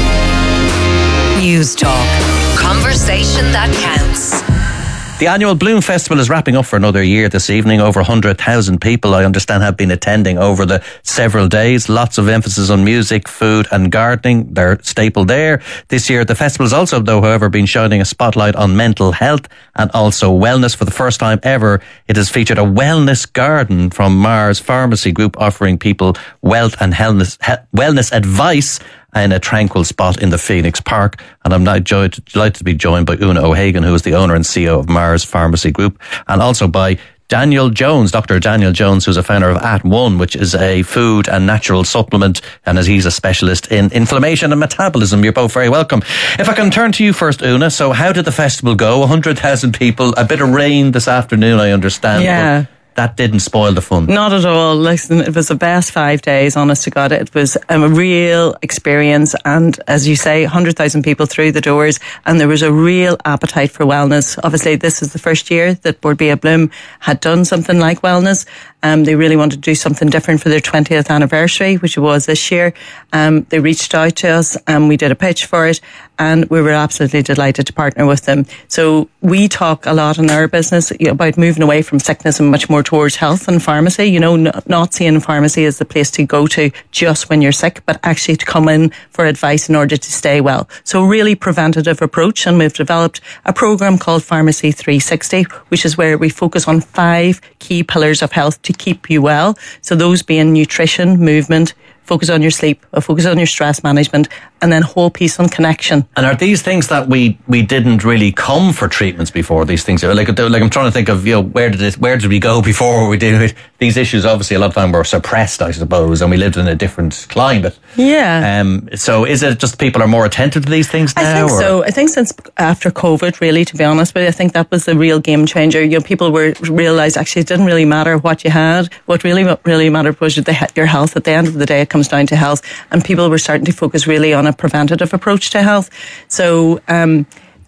News Talk. Conversation that counts. The annual Bloom Festival is wrapping up for another year this evening. Over one hundred thousand people, I understand, have been attending over the several days. Lots of emphasis on music, food and gardening. They're staple there. This year, the festival has also, though, however, been shining a spotlight on mental health and also wellness. For the first time ever, it has featured a wellness garden from Mars Pharmacy Group, offering people wealth and wellness, wellness advice in a tranquil spot in the Phoenix Park. And I'm now delighted to be joined by Una O'Hagan, who is the owner and C E O of Mars Pharmacy Group, and also by Daniel Jones, Doctor Daniel Jones, who's a founder of At One, which is a food and natural supplement, and as he's a specialist in inflammation and metabolism. You're both very welcome. If I can turn to you first, Una. So how did the festival go? one hundred thousand people, a bit of rain this afternoon, I understand. Yeah. But that didn't spoil the fun. Not at all. Listen, it was the best five days, honest to God. It was a real experience. And as you say, one hundred thousand people through the doors, and there was a real appetite for wellness. Obviously, this is the first year that Bord Bia Bloom had done something like wellness. Um, they really wanted to do something different for their twentieth anniversary, which it was this year. Um, they reached out to us and we did a pitch for it, and we were absolutely delighted to partner with them. So we talk a lot in our business, you know, about moving away from sickness and much more towards health and pharmacy. You know, n- not seeing pharmacy as the place to go to just when you're sick, but actually to come in for advice in order to stay well. So really preventative approach, and we've developed a program called Pharmacy three sixty, which is where we focus on five key pillars of health to keep you well. So those being nutrition, movement, focus on your sleep, focus on your stress management, and then whole piece on connection. And are these things that we, we didn't really come for treatments before? These things, like like I'm trying to think of, you know, where did it, where did we go before we did it? These issues, obviously, a lot of time were suppressed, I suppose, and we lived in a different climate. Yeah. Um. So is it just people are more attentive to these things now? I think or? so. I think since after COVID, really, to be honest with you, I think that was the real game changer. You know, people were realised actually it didn't really matter what you had. What really what really mattered was your health. At the end of the day, it comes down to health, and people were starting to focus really on a preventative approach to health. So um,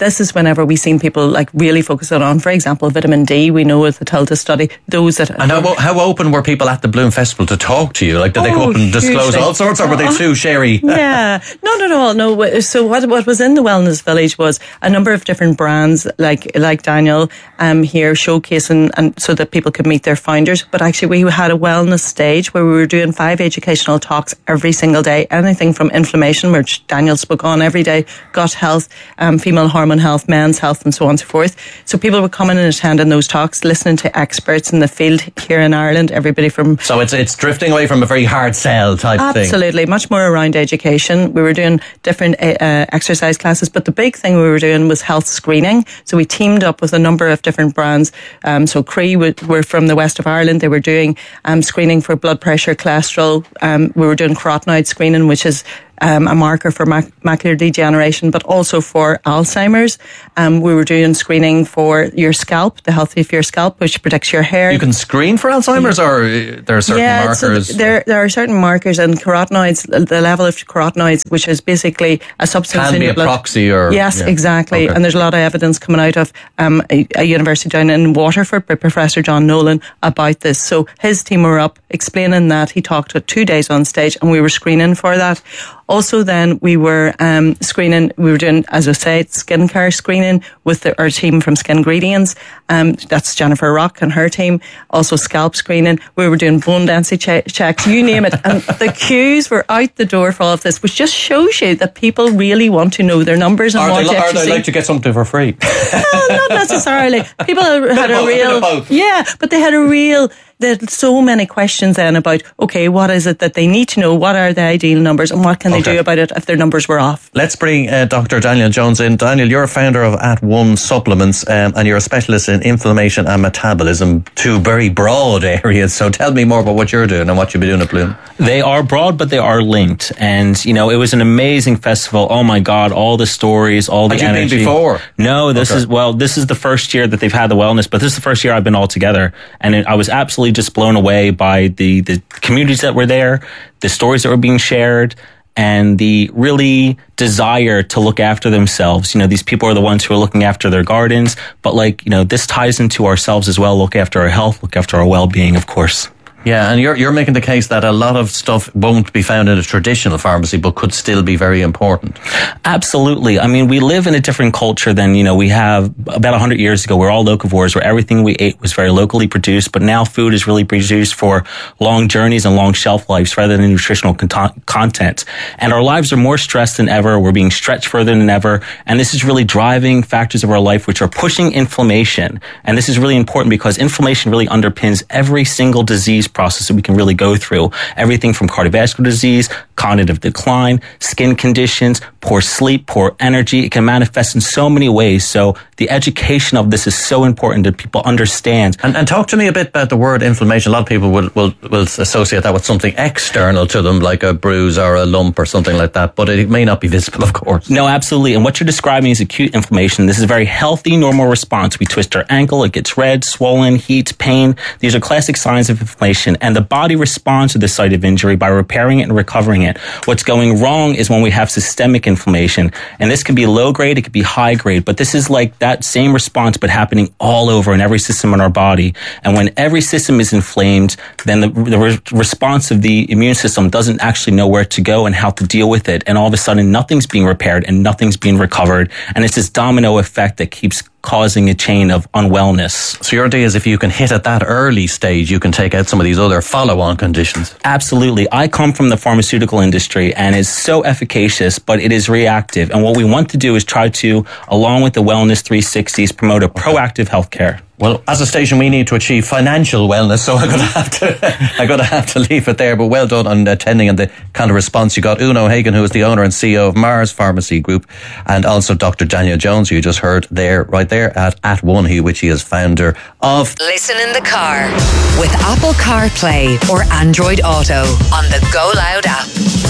this is whenever we've seen people like really focusing on, for example, vitamin D. We know with the Tilda study, those that... And how, how open were people at the Bloom Festival to talk to you? Like, did oh, they come up and disclose hugely. all sorts, or were they too sherry? Yeah, not at all. No. So what what was in the Wellness Village was a number of different brands, like like Daniel um, here, showcasing, and so that people could meet their founders. But actually, we had a wellness stage where we were doing five educational talks every single day. Anything from inflammation, which Daniel spoke on every day, gut health, um, female hormone health, men's health, and so on and so forth. So people were coming and attending those talks, listening to experts in the field here in Ireland. Everybody from so it's it's drifting away from a very hard sell type absolutely, thing. Absolutely, much more around education. We were doing different uh, exercise classes, but the big thing we were doing was health screening. So we teamed up with a number of different brands. Um, so Cree were from the west of Ireland. They were doing um, screening for blood pressure, cholesterol. Um, we were doing carotenoid screening, which is Um, a marker for mac- macular degeneration, but also for Alzheimer's. Um, we were doing screening for your scalp, the health of your scalp, which protects your hair. You can screen for Alzheimer's, or there are certain yeah, markers? So there, there are certain markers, and carotenoids, the level of carotenoids, which is basically a substance can in be your a blood. proxy, or yes, yeah. exactly. Okay. And there's a lot of evidence coming out of um, a, a university down in Waterford by Professor John Nolan about this. So his team were up explaining that. He talked at two days on stage, and we were screening for that. Also, then we were um, screening. We were doing, as I said, skincare screening with the, our team from Skin Ingredients. Um, that's Jennifer Rock and her team. Also, scalp screening. We were doing bone density che- checks. You name it. And the queues were out the door for all of this, which just shows you that people really want to know their numbers and are what they, to Are actually they see. like to get something for free? No, not necessarily. People had a both, real, both. yeah, but they had a real. There's so many questions then about, okay, what is it that they need to know? What are the ideal numbers, and what can they Okay. do about it if their numbers were off? Let's bring uh, Doctor Daniel Jones in. Daniel, you're a founder of At One Supplements, um, and you're a specialist in inflammation and metabolism, two very broad areas. So tell me more about what you're doing and what you've been doing at Bloom. They are broad, but they are linked. And, you know, it was an amazing festival. Oh my God, all the stories, all the Had you energy. been before? No, this Okay. is, well, this is the first year that they've had the wellness, but this is the first year I've been all together. And it, I was absolutely just blown away by the, the communities that were there, the stories that were being shared, and the really desire to look after themselves. You know, these people are the ones who are looking after their gardens, but like, you know, this ties into ourselves as well. Look after our health, look after our well-being, of course. Yeah, and you're you're making the case that a lot of stuff won't be found in a traditional pharmacy, but could still be very important. Absolutely. I mean, we live in a different culture than, you know, we have about one hundred years ago. We're all locavores, where everything we ate was very locally produced, but now food is really produced for long journeys and long shelf lives rather than nutritional con- content. And our lives are more stressed than ever. We're being stretched further than ever. And this is really driving factors of our life, which are pushing inflammation. And this is really important because inflammation really underpins every single disease process that we can really go through. Everything from cardiovascular disease, cognitive decline, skin conditions, poor sleep, poor energy. It can manifest in so many ways. So the education of this is so important that people understand. And, and talk to me a bit about the word inflammation. A lot of people will, will, will associate that with something external to them, like a bruise or a lump or something like that, but it may not be visible, of course. No, absolutely. And what you're describing is acute inflammation. This is a very healthy, normal response. We twist our ankle, it gets red, swollen, heat, pain. These are classic signs of inflammation. And the body responds to the site of injury by repairing it and recovering it. What's going wrong is when we have systemic inflammation. And this can be low grade, it could be high grade, but this is like that same response, but happening all over in every system in our body. And when every system is inflamed, then the, the re- response of the immune system doesn't actually know where to go and how to deal with it. And all of a sudden, nothing's being repaired and nothing's being recovered. And it's this domino effect that keeps causing a chain of unwellness. So your idea is if you can hit at that early stage, you can take out some of these other follow-on conditions. Absolutely. I come from the pharmaceutical industry and it's so efficacious, but it is reactive. And what we want to do is try to, along with the Wellness three sixties, promote a proactive healthcare. Well, as a station, we need to achieve financial wellness, so I'm going to have to, I'm going to have to leave it there. But well done on attending and the kind of response you got. Uno Hagen, who is the owner and C E O of Mars Pharmacy Group, and also Doctor Daniel Jones, who you just heard there, right there at At One, he, which he is founder of. Listen in the car with Apple CarPlay or Android Auto on the Go Loud app.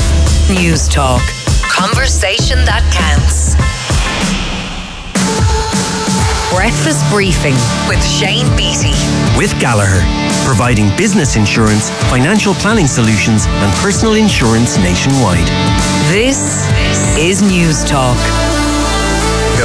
News Talk. Conversation that counts. Breakfast Briefing with Shane Beattie. With Gallagher, providing business insurance, financial planning solutions and personal insurance nationwide. This is News Talk. Good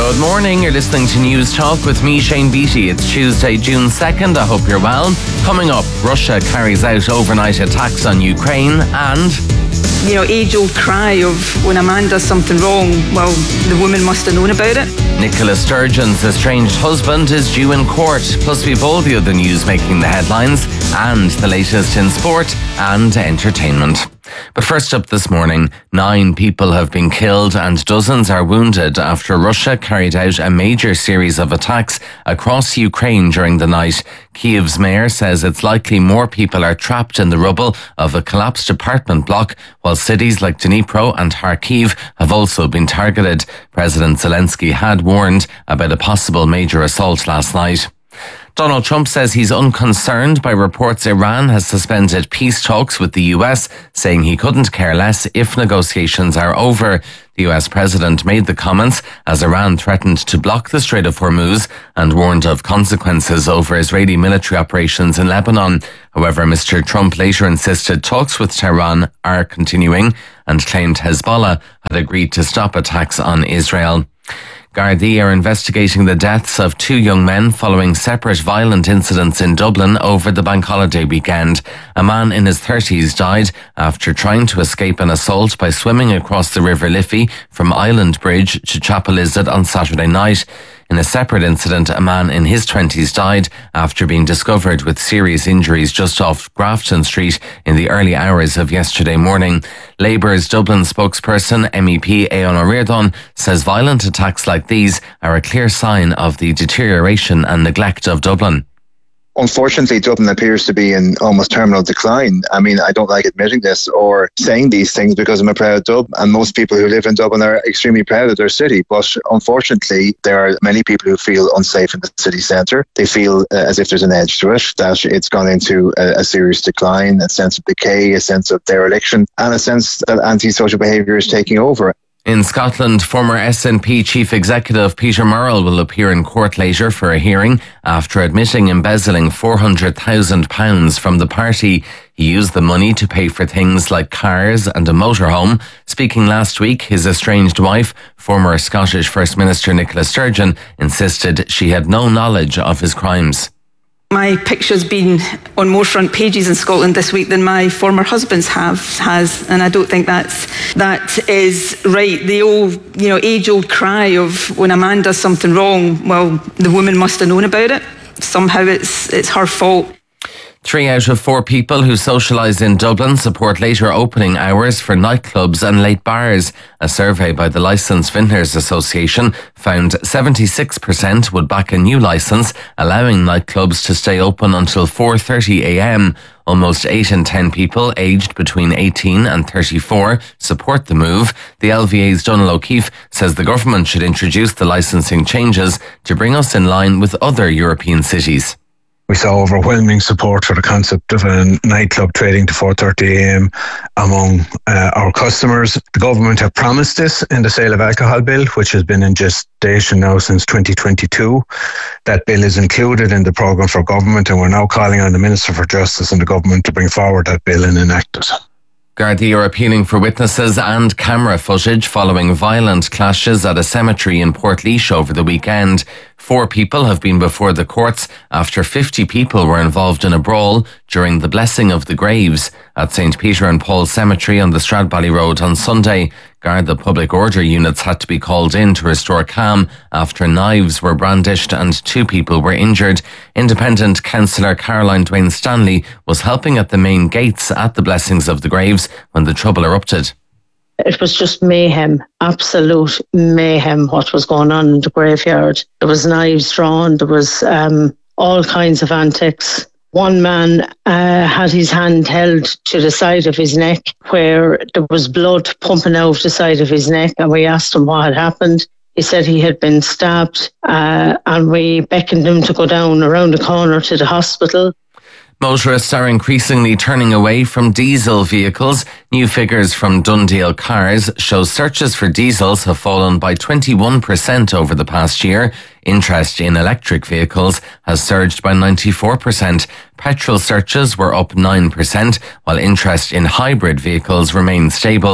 Good morning, you're listening to News Talk with me, Shane Beattie. It's Tuesday, June second, I hope you're well. Coming up, Russia carries out overnight attacks on Ukraine and... You know, age-old cry of when a man does something wrong, well, the woman must have known about it. Nicola Sturgeon's estranged husband is due in court. Plus we've all the other news making the headlines and the latest in sport and entertainment. But first up this morning, nine people have been killed and dozens are wounded after Russia carried out a major series of attacks across Ukraine during the night. Kyiv's mayor says it's likely more people are trapped in the rubble of a collapsed apartment block, while cities like Dnipro and Kharkiv have also been targeted. President Zelensky had warned about a possible major assault last night. Donald Trump says he's unconcerned by reports Iran has suspended peace talks with the U S, saying he couldn't care less if negotiations are over. The U S president made the comments as Iran threatened to block the Strait of Hormuz and warned of consequences over Israeli military operations in Lebanon. However, Mister Trump later insisted talks with Tehran are continuing and claimed Hezbollah had agreed to stop attacks on Israel. Gardaí are investigating the deaths of two young men following separate violent incidents in Dublin over the bank holiday weekend. A man in his thirties died after trying to escape an assault by swimming across the River Liffey from Island Bridge to Chapelizod on Saturday night. In a separate incident, a man in his twenties died after being discovered with serious injuries just off Grafton Street in the early hours of yesterday morning. Labour's Dublin spokesperson, M E P Aodhán Ó Ríordáin, says violent attacks like these are a clear sign of the deterioration and neglect of Dublin. Unfortunately, Dublin appears to be in almost terminal decline. I mean, I don't like admitting this or saying these things because I'm a proud Dub, and most people who live in Dublin are extremely proud of their city. But unfortunately, there are many people who feel unsafe in the city centre. They feel uh, as if there's an edge to it, that it's gone into a, a serious decline, a sense of decay, a sense of dereliction, and a sense that antisocial behaviour is taking over. In Scotland, former S N P Chief Executive Peter Murrell will appear in court later for a hearing after admitting embezzling four hundred thousand pounds from the party. He used the money to pay for things like cars and a motorhome. Speaking last week, his estranged wife, former Scottish First Minister Nicola Sturgeon, insisted she had no knowledge of his crimes. My picture's been on more front pages in Scotland this week than my former husband's have has, and I don't think that's that is right. The old, you know, age-old cry of when a man does something wrong, well, the woman must have known about it. Somehow it's it's her fault. Three out of four people who socialise in Dublin support later opening hours for nightclubs and late bars. A survey by the Licensed Vintners Association found seventy-six percent would back a new licence, allowing nightclubs to stay open until four thirty a.m. Almost eight in ten people aged between eighteen and thirty-four support the move. The L V A's Donal O'Keefe says the government should introduce the licensing changes to bring us in line with other European cities. We saw overwhelming support for the concept of a nightclub trading to four thirty a.m. among uh, our customers. The government have promised this in the sale of alcohol bill, which has been in gestation now since twenty twenty-two. That bill is included in the programme for government, and we're now calling on the Minister for Justice and the government to bring forward that bill and enact it. Gardaí are appealing for witnesses and camera footage following violent clashes at a cemetery in Portlaoise over the weekend. Four people have been before the courts after fifty people were involved in a brawl during the blessing of the graves at Saint Peter and Paul Cemetery on the Stradbally Road on Sunday. Garda public order units had to be called in to restore calm after knives were brandished and two people were injured. Independent councillor Caroline Dwayne Stanley was helping at the main gates at the blessings of the graves when the trouble erupted. It was just mayhem, absolute mayhem what was going on in the graveyard. There was knives drawn, there was um, all kinds of antics. One man uh, had his hand held to the side of his neck where there was blood pumping out the side of his neck, and we asked him what had happened. He said he had been stabbed uh, and we beckoned him to go down around the corner to the hospital. Motorists are increasingly turning away from diesel vehicles. New figures from Dundeel Cars show searches for diesels have fallen by twenty-one percent over the past year. Interest in electric vehicles has surged by ninety-four percent. Petrol searches were up nine percent, while interest in hybrid vehicles remained stable.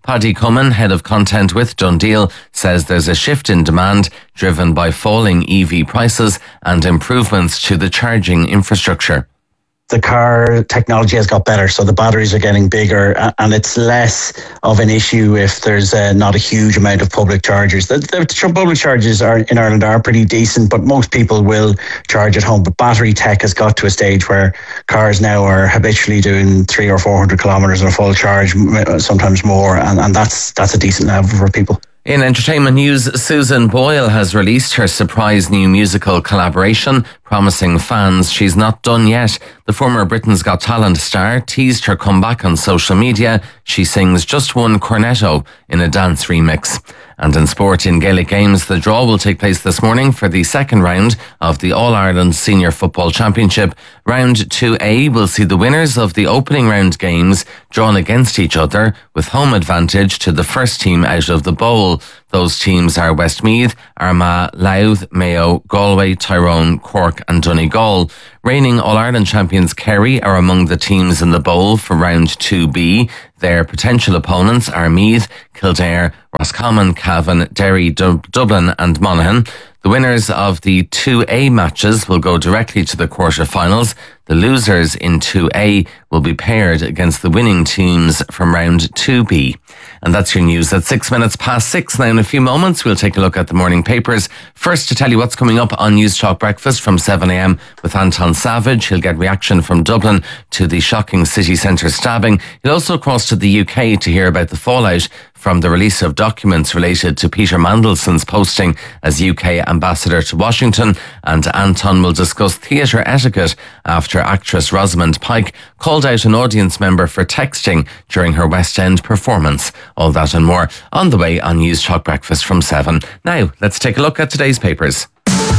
Paddy Cummin, head of content with Dundeel, says there's a shift in demand driven by falling E V prices and improvements to the charging infrastructure. The car technology has got better, so the batteries are getting bigger, and it's less of an issue if there's uh, not a huge amount of public chargers. The, the public chargers are in Ireland are pretty decent, but most people will charge at home. But battery tech has got to a stage where cars now are habitually doing three or four hundred kilometres on a full charge, sometimes more, and, and that's that's a decent level for people. In entertainment news, Susan Boyle has released her surprise new musical collaboration, promising fans she's not done yet. The former Britain's Got Talent star teased her comeback on social media. She sings Just One Cornetto in a dance remix. And in sport, in Gaelic Games, the draw will take place this morning for the second round of the All-Ireland Senior Football Championship. Round two A will see the winners of the opening round games drawn against each other, with home advantage to the first team out of the bowl. Those teams are Westmeath, Armagh, Louth, Mayo, Galway, Tyrone, Cork and Donegal. Reigning All-Ireland champions Kerry are among the teams in the bowl for round two B. Their potential opponents are Meath, Kildare, Roscommon, Cavan, Derry, Dub- Dublin and Monaghan. The winners of the two A matches will go directly to the quarter-finals. The losers in two A will be paired against the winning teams from round two B. And that's your news at six minutes past six. Now in a few moments we'll take a look at the morning papers. First, to tell you what's coming up on News Talk Breakfast from seven a.m. with Anton Savage. He'll get reaction from Dublin to the shocking city centre stabbing. He'll also cross to the U K to hear about the fallout from the release of documents related to Peter Mandelson's posting as U K ambassador to Washington. And Anton will discuss theatre etiquette after actress Rosamund Pike called out an audience member for texting during her West End performance. All that and more on the way on News Talk Breakfast from seven. Now, let's take a look at today's papers.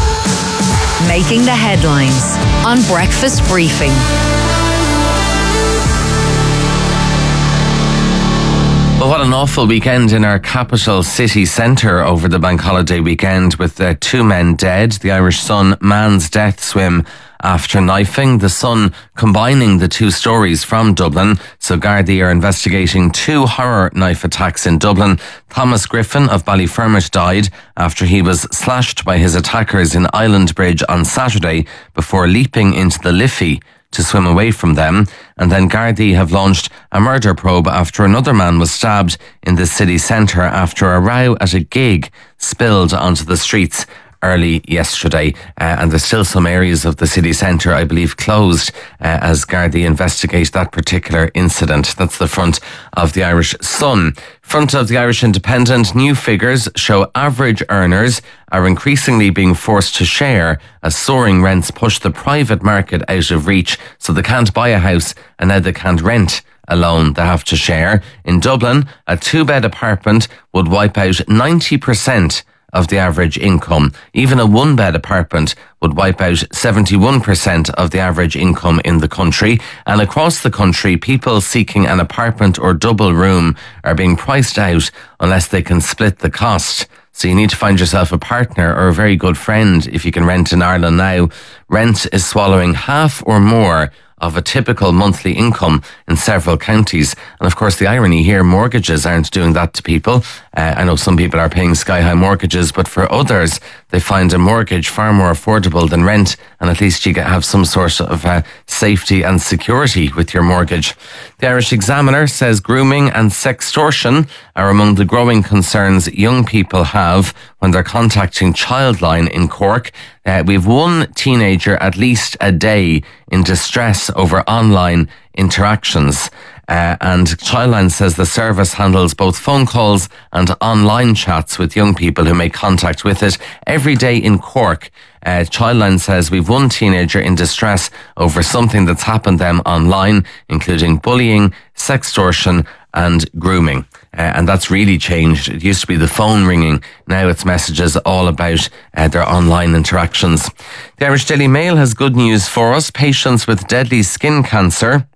Making the headlines on Breakfast Briefing. Well, what an awful weekend in our capital city centre over the bank holiday weekend with uh, two men dead. The Irish Sun man's death swim after knifing. The Sun combining the two stories from Dublin. So Gardaí are investigating two horror knife attacks in Dublin. Thomas Griffin of Ballyfermot died after he was slashed by his attackers in Island Bridge on Saturday before leaping into the Liffey to swim away from them. And then Gardaí have launched a murder probe after another man was stabbed in the city centre after a row at a gig spilled onto the streets early yesterday. Uh, and there's still some areas of the city centre, I believe, closed uh, as Gardaí investigate that particular incident. That's the front of the Irish Sun. Front of the Irish Independent, new figures show average earners are increasingly being forced to share as soaring rents push the private market out of reach, so they can't buy a house and now they can't rent alone, they have to share. In Dublin, a two-bed apartment would wipe out ninety percent of the average income. Even a one-bed apartment would wipe out seventy-one percent of the average income in the country. And across the country, people seeking an apartment or double room are being priced out unless they can split the cost. So you need to find yourself a partner or a very good friend if you can rent in Ireland now. Rent is swallowing half or more of a typical monthly income in several counties. And of course, the irony here, mortgages aren't doing that to people. Uh, I know some people are paying sky-high mortgages, but for others, they find a mortgage far more affordable than rent, and at least you get, have some sort of uh, safety and security with your mortgage. The Irish Examiner says grooming and sextortion are among the growing concerns young people have when they're contacting Childline in Cork. Uh, we've one teenager at least a day in distress over online interactions. Uh, and Childline says the service handles both phone calls and online chats with young people who make contact with it every day in Cork. Uh, Childline says we've one teenager in distress over something that's happened them online, including bullying, sextortion and grooming. Uh, and that's really changed. It used to be the phone ringing. Now it's messages all about uh, their online interactions. The Irish Daily Mail has good news for us. Patients with deadly skin cancer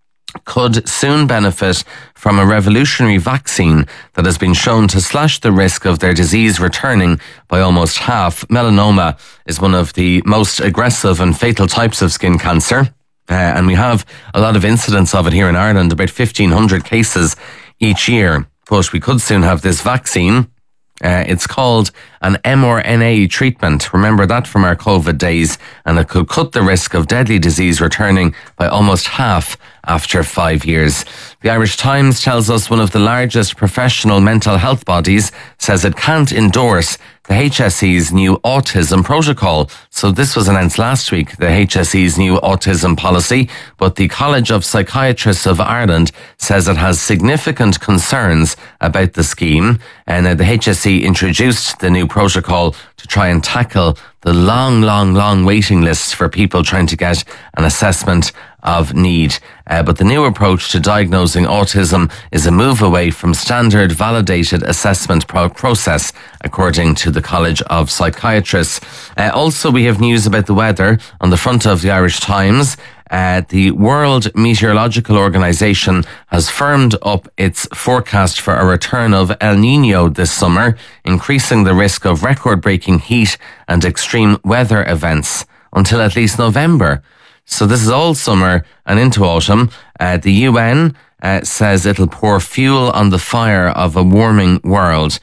could soon benefit from a revolutionary vaccine that has been shown to slash the risk of their disease returning by almost half. Melanoma is one of the most aggressive and fatal types of skin cancer. Uh, and we have a lot of incidents of it here in Ireland, about fifteen hundred cases each year. but we could soon have this vaccine. Uh, it's called an mRNA treatment. Remember that from our COVID days, and it could cut the risk of deadly disease returning by almost half after five years. The Irish Times tells us one of the largest professional mental health bodies says it can't endorse the H S E's new autism protocol. So this was announced last week, the H S E's new autism policy, but the College of Psychiatrists of Ireland says it has significant concerns about the scheme. And uh, the H S E introduced the new protocol to try and tackle the long, long, long waiting lists for people trying to get an assessment of need. Uh, but the new approach to diagnosing autism is a move away from standard validated assessment pro- process, according to the College of Psychiatrists. Uh, also, we have news about the weather on the front of the Irish Times. Uh, the World Meteorological Organization has firmed up its forecast for a return of El Nino this summer, increasing the risk of record-breaking heat and extreme weather events until at least November. So this is all summer and into autumn. Uh, the U N uh, says it'll pour fuel on the fire of a warming world.